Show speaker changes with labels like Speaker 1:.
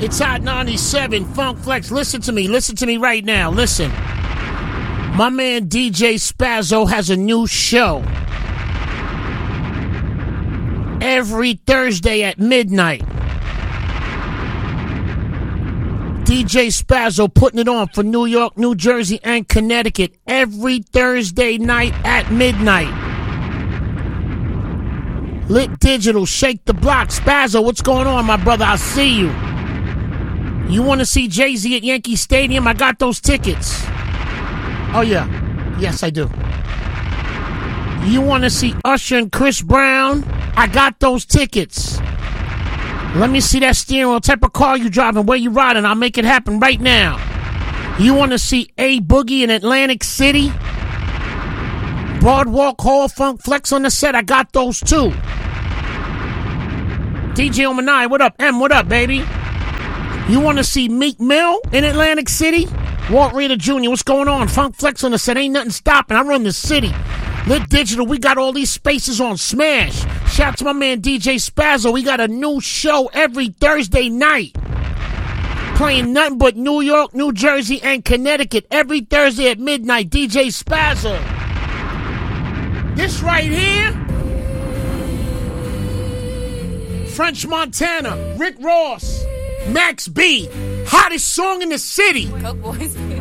Speaker 1: It's Hot 97, Funk Flex. Listen to me right now. Listen. My man DJ Spazzo has a new show. Every Thursday at midnight. DJ Spazzo putting it on for New York, New Jersey, and Connecticut every Thursday night at midnight. Lit Digital, Shake the Block. Spazzo, what's going on, my brother? I'll see you. You want to see Jay-Z at Yankee Stadium? I got those tickets. Oh, yeah. Yes, I do. You want to see Usher and Chris Brown? I got those tickets. Let me see that steering wheel. What type of car you driving? Where you riding? I'll make it happen right now. You want to see A Boogie in Atlantic City? Boardwalk Hall, Funk Flex on the set. I got those too. DJ Omanai, what up? M, what up, baby? You want to see Meek Mill in Atlantic City? Walt Reader Jr., what's going on? Funk Flex on the set. Ain't nothing stopping. I run the city. Lit Digital, we got all these spaces on Smash. Shout out to my man DJ Spazzo. We got a new show every Thursday night. Playing nothing but New York, New Jersey, and Connecticut every Thursday at midnight. DJ Spazzo. This right here, French Montana, Rick Ross, Max B, hottest song in the city.
Speaker 2: Coke Boys.